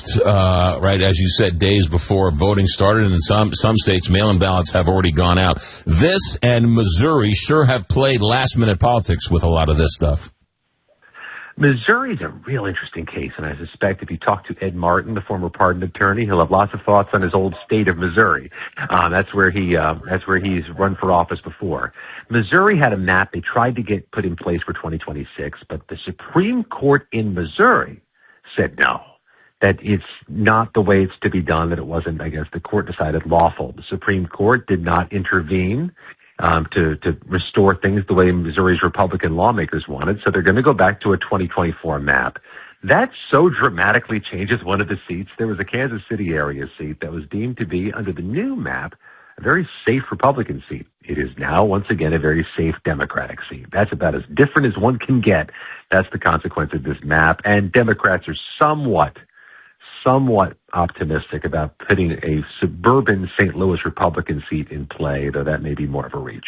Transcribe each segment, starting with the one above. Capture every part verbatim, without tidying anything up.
uh, right, as you said, days before voting started, and in some, some states, mail-in ballots have already gone out. This and Missouri sure have played last-minute politics with a lot of this stuff. Missouri's a real interesting case, and I suspect if you talk to Ed Martin, the former pardon attorney, he'll have lots of thoughts on his old state of Missouri. Uh, that's where he uh, that's where he's run for office before. Missouri had a map they tried to get put in place for twenty twenty-six, but the Supreme Court in Missouri said no, that it's not the way it's to be done, that it wasn't, I guess, the court decided lawful. The Supreme Court did not intervene Um, to, to restore things the way Missouri's Republican lawmakers wanted. So they're going to go back to a twenty twenty-four map. That so dramatically changes one of the seats. There was a Kansas City area seat that was deemed to be, under the new map, a very safe Republican seat. It is now, once again, a very safe Democratic seat. That's about as different as one can get. That's the consequence of this map. And Democrats are somewhat somewhat optimistic about putting a suburban Saint Louis Republican seat in play, though that may be more of a reach.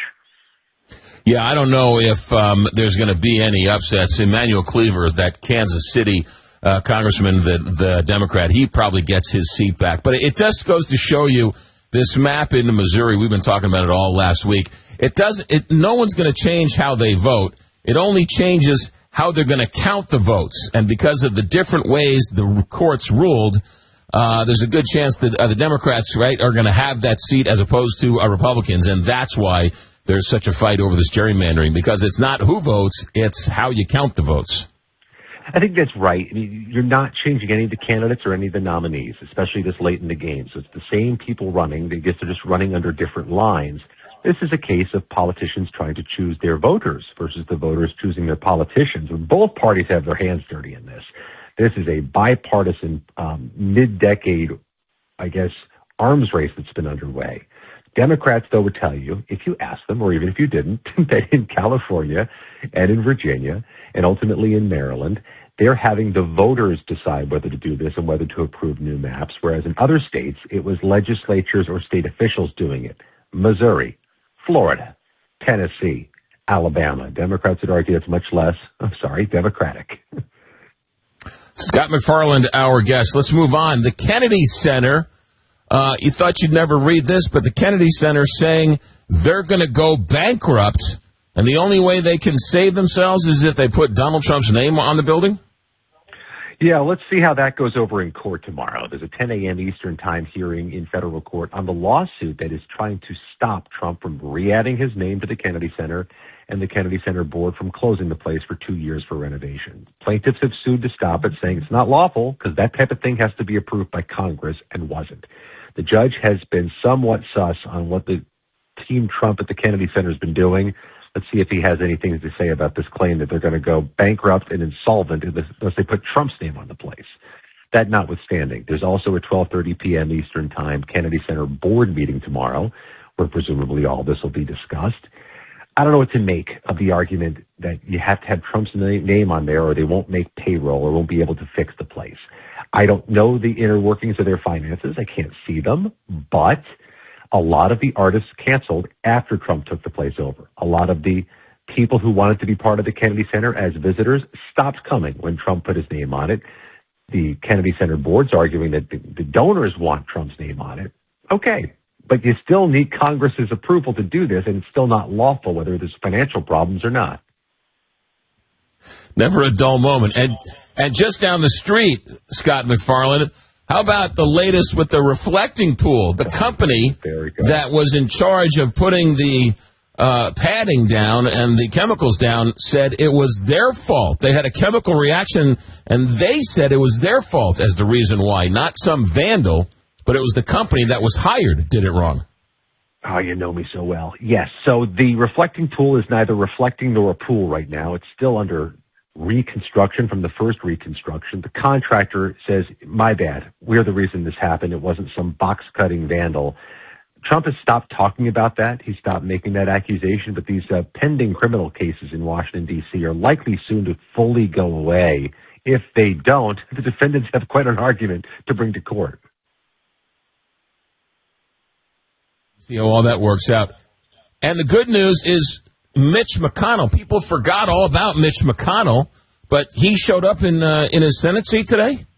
Yeah, I don't know if um, there's going to be any upsets. Emmanuel Cleaver, that Kansas City uh, congressman, the, the Democrat, he probably gets his seat back. But it just goes to show you this map in Missouri. We've been talking about it all last week. It doesn't. It, no one's going to change how they vote. It only changes how they're going to count the votes. And because of the different ways the courts ruled, uh, there's a good chance that uh, the Democrats, right, are going to have that seat as opposed to uh, Republicans. And that's why there's such a fight over this gerrymandering, because it's not who votes, it's how you count the votes. I think that's right. I mean, you're not changing any of the candidates or any of the nominees, especially this late in the game. So it's the same people running. They guess they're just running under different lines. This is a case of politicians trying to choose their voters versus the voters choosing their politicians. And both parties have their hands dirty in this. This is a bipartisan, um, mid-decade, I guess, arms race that's been underway. Democrats, though, would tell you, if you ask them, or even if you didn't, that in California and in Virginia and ultimately in Maryland, they're having the voters decide whether to do this and whether to approve new maps, whereas in other states, it was legislatures or state officials doing it. Missouri, Florida, Tennessee, Alabama. Democrats would argue it's much less, I'm sorry, Democratic. Scott McFarland, our guest. Let's move on. The Kennedy Center, uh, you thought you'd never read this, but the Kennedy Center saying they're going to go bankrupt, and the only way they can save themselves is if they put Donald Trump's name on the building? Yeah, let's see how that goes over in court tomorrow. There's a ten a.m. Eastern time hearing in federal court on the lawsuit that is trying to stop Trump from re-adding his name to the Kennedy Center and the Kennedy Center board from closing the place for two years for renovation. Plaintiffs have sued to stop it, saying it's not lawful because that type of thing has to be approved by Congress, and wasn't. The judge has been somewhat sus on what the Team Trump at the Kennedy Center has been doing. Let's see if he has anything to say about this claim that they're going to go bankrupt and insolvent unless they put Trump's name on the place. That notwithstanding, there's also a twelve thirty p.m. Eastern Time Kennedy Center board meeting tomorrow, where presumably all this will be discussed. I don't know what to make of the argument that you have to have Trump's name on there or they won't make payroll or won't be able to fix the place. I don't know the inner workings of their finances. I can't see them, but a lot of the artists canceled after Trump took the place over. A lot of the people who wanted to be part of the Kennedy Center as visitors stopped coming when Trump put his name on it. The Kennedy Center board's arguing that the, the donors want Trump's name on it. Okay, but you still need Congress's approval to do this, and it's still not lawful whether there's financial problems or not. Never a dull moment. And and just down the street, Scott McFarland, how about the latest with the reflecting pool? The company that was in charge of putting the uh, padding down and the chemicals down said it was their fault. They had a chemical reaction, and they said it was their fault as the reason why, not some vandal, but it was the company that was hired did it wrong. Oh, you know me so well. Yes, so the reflecting pool is neither reflecting nor a pool right now. It's still under reconstruction from the first reconstruction. The contractor says, my bad, we're the reason this happened. It wasn't some box-cutting vandal. Trump has stopped talking about that. He stopped making that accusation, but these uh, pending criminal cases in Washington, D C are likely soon to fully go away. If they don't, the defendants have quite an argument to bring to court. See how all that works out. And the good news is Mitch McConnell. People forgot all about Mitch McConnell, but he showed up in uh, in his Senate seat today.